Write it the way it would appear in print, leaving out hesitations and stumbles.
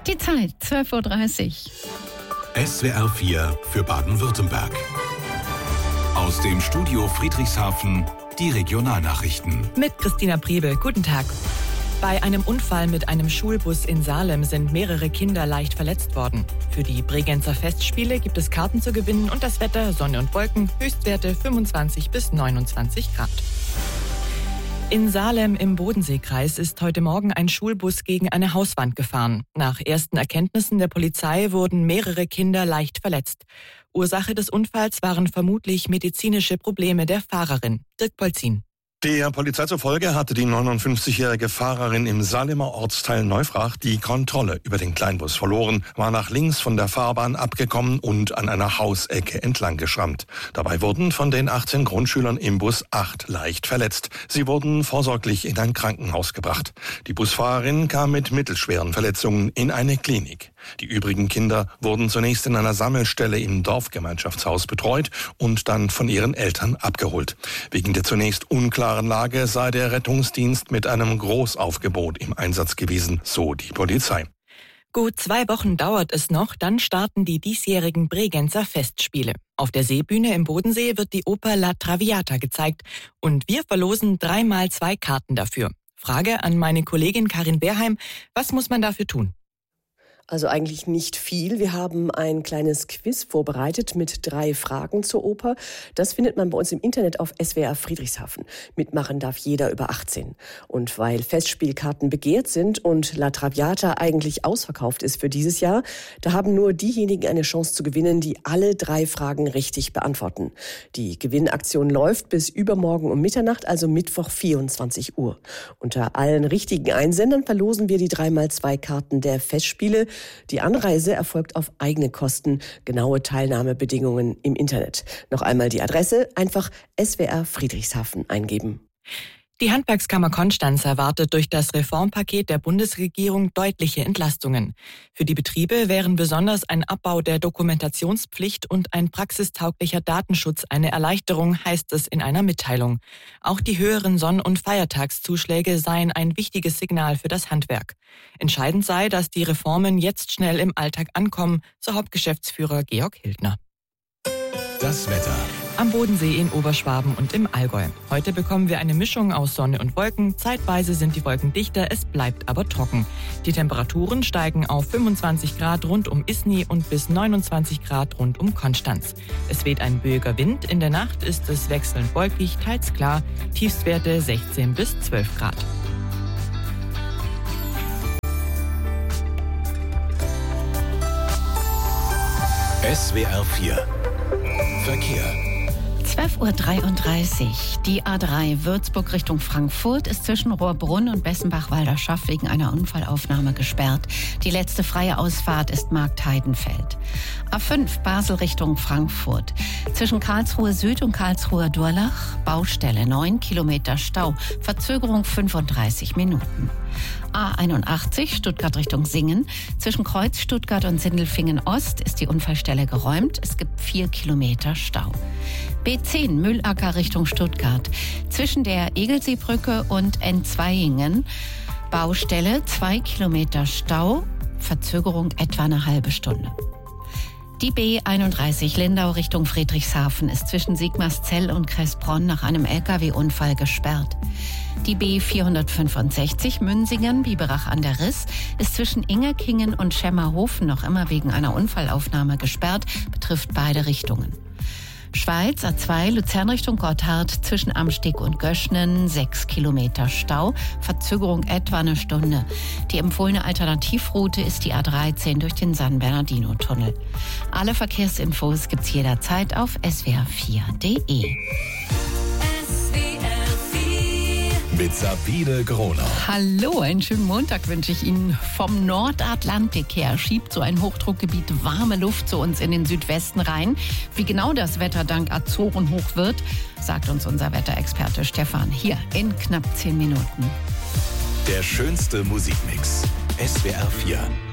Die Zeit, 12:30 Uhr. SWR 4 für Baden-Württemberg. Aus dem Studio Friedrichshafen die Regionalnachrichten. Mit Christina Priebel, guten Tag. Bei einem Unfall mit einem Schulbus in Salem sind mehrere Kinder leicht verletzt worden. Für die Bregenzer Festspiele gibt es Karten zu gewinnen und das Wetter, Sonne und Wolken, Höchstwerte 25 bis 29 Grad. In Salem im Bodenseekreis ist heute Morgen ein Schulbus gegen eine Hauswand gefahren. Nach ersten Erkenntnissen der Polizei wurden mehrere Kinder leicht verletzt. Ursache des Unfalls waren vermutlich medizinische Probleme der Fahrerin. Dirk Polzin. Der Polizei zufolge hatte die 59-jährige Fahrerin im Salemer Ortsteil Neufrach die Kontrolle über den Kleinbus verloren, war nach links von der Fahrbahn abgekommen und an einer Hausecke entlang geschrammt. Dabei wurden von den 18 Grundschülern im Bus 8 leicht verletzt. Sie wurden vorsorglich in ein Krankenhaus gebracht. Die Busfahrerin kam mit mittelschweren Verletzungen in eine Klinik. Die übrigen Kinder wurden zunächst in einer Sammelstelle im Dorfgemeinschaftshaus betreut und dann von ihren Eltern abgeholt. Wegen der zunächst unklaren Lage sei der Rettungsdienst mit einem Großaufgebot im Einsatz gewesen, so die Polizei. Gut 2 Wochen dauert es noch, dann starten die diesjährigen Bregenzer Festspiele. Auf der Seebühne im Bodensee wird die Oper La Traviata gezeigt und wir verlosen 3x2 Karten dafür. Frage an meine Kollegin Karin Behrheim, was muss man dafür tun? Also eigentlich nicht viel. Wir haben ein kleines Quiz vorbereitet mit 3 Fragen zur Oper. Das findet man bei uns im Internet auf SWR Friedrichshafen. Mitmachen darf jeder über 18. Und weil Festspielkarten begehrt sind und La Traviata eigentlich ausverkauft ist für dieses Jahr, da haben nur diejenigen eine Chance zu gewinnen, die alle 3 Fragen richtig beantworten. Die Gewinnaktion läuft bis übermorgen um Mitternacht, also Mittwoch 24 Uhr. Unter allen richtigen Einsendern verlosen wir die 3x2 Karten der Festspiele. Die Anreise erfolgt auf eigene Kosten. Genaue Teilnahmebedingungen im Internet. Noch einmal die Adresse, einfach SWR Friedrichshafen eingeben. Die Handwerkskammer Konstanz erwartet durch das Reformpaket der Bundesregierung deutliche Entlastungen. Für die Betriebe wären besonders ein Abbau der Dokumentationspflicht und ein praxistauglicher Datenschutz eine Erleichterung, heißt es in einer Mitteilung. Auch die höheren Sonn- und Feiertagszuschläge seien ein wichtiges Signal für das Handwerk. Entscheidend sei, dass die Reformen jetzt schnell im Alltag ankommen, so Hauptgeschäftsführer Georg Hildner. Das Wetter. Am Bodensee in Oberschwaben und im Allgäu. Heute bekommen wir eine Mischung aus Sonne und Wolken. Zeitweise sind die Wolken dichter, es bleibt aber trocken. Die Temperaturen steigen auf 25 Grad rund um Isny und bis 29 Grad rund um Konstanz. Es weht ein böiger Wind. In der Nacht ist es wechselnd wolkig, teils klar. Tiefstwerte 16 bis 12 Grad. SWR 4 Verkehr. 12:33 Uhr. Die A3 Würzburg Richtung Frankfurt ist zwischen Rohrbrunn und Bessenbach-Walderschaft wegen einer Unfallaufnahme gesperrt. Die letzte freie Ausfahrt ist Marktheidenfeld. A5 Basel Richtung Frankfurt. Zwischen Karlsruhe Süd und Karlsruher Durlach Baustelle, 9 Kilometer Stau. Verzögerung 35 Minuten. A81 Stuttgart Richtung Singen. Zwischen Kreuz Stuttgart und Sindelfingen Ost ist die Unfallstelle geräumt. Es gibt 4 Kilometer Stau. B10 Mühlacker Richtung Stuttgart. Zwischen der Egelseebrücke und Entzweingen Baustelle, 2 Kilometer Stau. Verzögerung etwa eine halbe Stunde. Die B31 Lindau Richtung Friedrichshafen ist zwischen Sigmarszell und Kressbronn nach einem Lkw-Unfall gesperrt. Die B465 Münsingen-Biberach an der Riss ist zwischen Ingerkingen und Schemmerhofen noch immer wegen einer Unfallaufnahme gesperrt, betrifft beide Richtungen. Schweiz A2 Luzern Richtung Gotthard zwischen Amsteg und Göschnen 6 Kilometer Stau, Verzögerung etwa eine Stunde. Die empfohlene Alternativroute ist die A13 durch den San Bernardino-Tunnel. Alle Verkehrsinfos gibt's jederzeit auf swr4.de. Mit Sabine Gronau. Hallo, einen schönen Montag wünsche ich Ihnen. Vom Nordatlantik her schiebt so ein Hochdruckgebiet warme Luft zu uns in den Südwesten rein. Wie genau das Wetter dank Azoren hoch wird, sagt uns unser Wetterexperte Stefan hier in knapp 10 Minuten. Der schönste Musikmix. SWR 4.